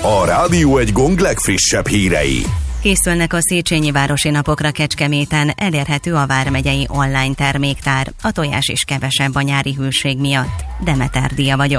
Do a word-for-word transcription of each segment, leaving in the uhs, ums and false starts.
A Rádió Egy Gong legfrissebb hírei. Készülnek a Széchenyi Városi Napokra Kecskeméten, elérhető a vármegyei online terméktár. A tojás is kevesebb a nyári hűség miatt. Demeter Dia vagyok.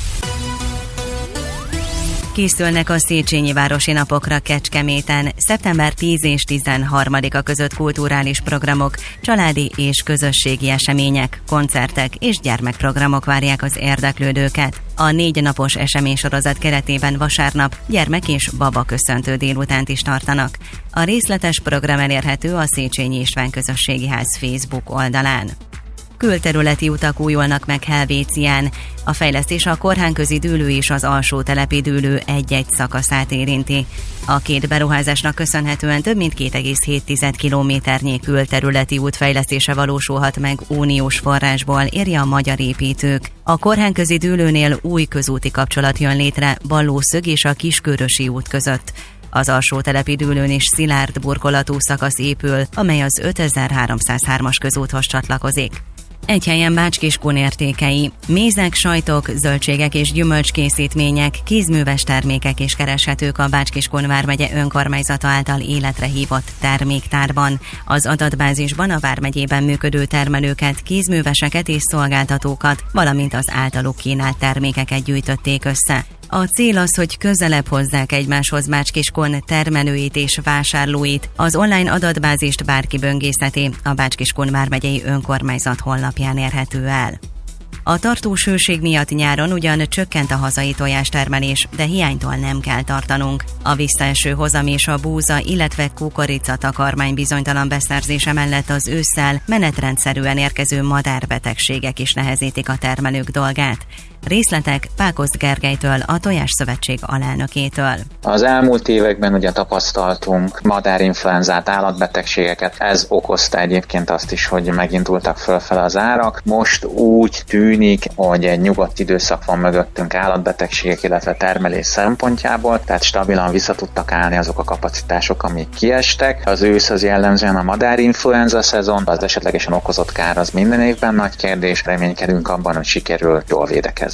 Készülnek a Széchenyi Városi Napokra Kecskeméten. szeptember tíz és tizenharmadika között kulturális programok, családi és közösségi események, koncertek és gyermekprogramok várják az érdeklődőket. A négy napos eseménysorozat keretében vasárnap gyermek és baba köszöntő délutánt is tartanak. A részletes program elérhető a Széchenyi István Közösségi Ház Facebook oldalán. Külterületi utak újulnak meg Helvécián. A fejlesztés a Korhánközi dűlő és az alsó telepi dűlő egy-egy szakaszát érinti. A két beruházásnak köszönhetően több mint két egész hét kilométernyi külterületi út fejlesztése valósulhat meg uniós forrásból, írja a Magyar Építők. A Korhánközi dűlőnél új közúti kapcsolat jön létre Ballószög és a Kiskörösi út között. Az alsó telepi dűlőn is szilárd burkolatú szakasz épül, amely az ötezer-háromszázhármas közúthoz csatlakozik. Egy helyen Bács-Kiskun értékei. Mézek, sajtok, zöldségek és gyümölcskészítmények, kézműves termékek is kereshetők a Bács-Kiskun vármegye önkormányzata által életre hívott terméktárban. Az adatbázisban a vármegyében működő termelőket, kézműveseket és szolgáltatókat, valamint az általuk kínált termékeket gyűjtötték össze. A cél az, hogy közelebb hozzák egymáshoz Bács-Kiskun termelőit és vásárlóit. Az online adatbázist bárki böngészheti, a Bács-Kiskun vármegyei önkormányzat honlapján érhető el. A tartós hőség miatt nyáron ugyan csökkent a hazai tojástermelés, de hiánytól nem kell tartanunk. A visszaeső hozam és a búza, illetve kukorica takarmány bizonytalan beszerzése mellett az ősszel menetrendszerűen érkező madárbetegségek is nehezítik a termelők dolgát. Részletek Pákozd Gergelytől, a Tojás Szövetség alelnökétől. Az elmúlt években ugye tapasztaltunk madárinfluenzát, állatbetegségeket, ez okozta egyébként azt is, hogy megindultak fölfele az árak. Most úgy tűnik, hogy egy nyugodt időszak van mögöttünk állatbetegségek, illetve termelés szempontjából, tehát stabilan vissza tudtak állni azok a kapacitások, amik kiestek. Az ősz az jellemzően a madárinfluenza szezon, az esetlegesen okozott kár az minden évben nagy kérdés, reménykedünk abban, hogy sikerül jól védekezni.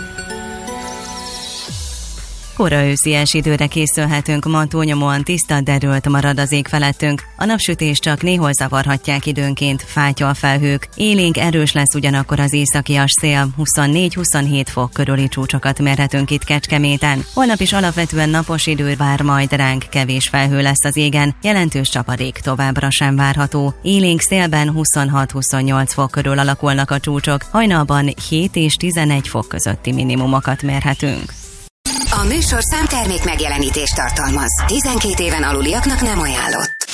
Kora őszies időre készülhetünk, ma túlnyomóan tiszta, derült marad az ég felettünk. A napsütés csak néhol zavarhatják időnként fátyolfelhők. Élénk erős lesz ugyanakkor az északias szél, huszonnégy-huszonhét fok körüli csúcsokat mérhetünk itt Kecskeméten. Holnap is alapvetően napos idő vár majd ránk, kevés felhő lesz az égen, jelentős csapadék továbbra sem várható. Élénk szélben huszonhat-huszonnyolc fok körül alakulnak a csúcsok, hajnalban hét és tizenegy fok közötti minimumokat mérhetünk. A műsor számtermék megjelenítést tartalmaz. tizenkét éven aluliaknak nem ajánlott.